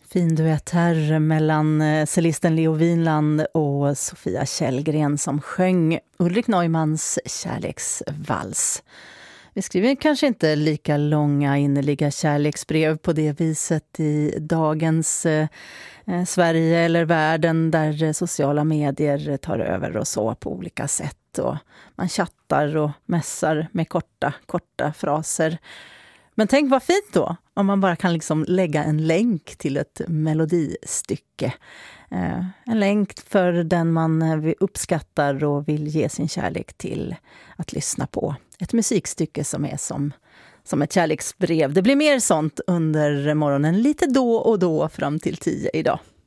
Fin duett här mellan cellisten Leo Winland och Sofia Källgren som sjöng Ulrik Neumanns kärleksvals. Vi skriver kanske inte lika långa innerliga kärleksbrev på det viset i dagens Sverige eller världen där sociala medier tar över och så på olika sätt. Och man chattar och mässar med korta fraser. Men tänk vad fint då, om man bara kan liksom lägga en länk till ett melodistycke. En länk för den man uppskattar och vill ge sin kärlek till att lyssna på. Ett musikstycke som är som ett kärleksbrev. Det blir mer sånt under morgonen lite då och då fram till 10 idag.